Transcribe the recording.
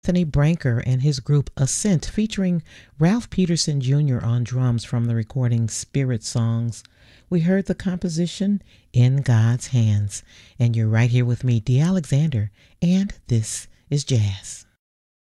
Anthony Branker and his group Ascent, featuring Ralph Peterson Jr. on drums from the recording Spirit Songs. We heard the composition In God's Hands. And you're right here with me, Dee Alexander, and this is Jazz.